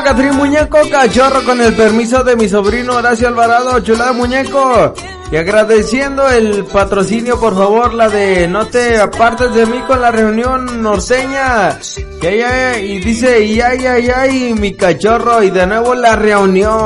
Catrín Muñeco, cachorro, con el permiso de mi sobrino Horacio Alvarado, chulada muñeco. Y agradeciendo el patrocinio, por favor, la de no te apartes de mí con la reunión norteña. Y dice, y ay, mi cachorro, y de nuevo la reunión.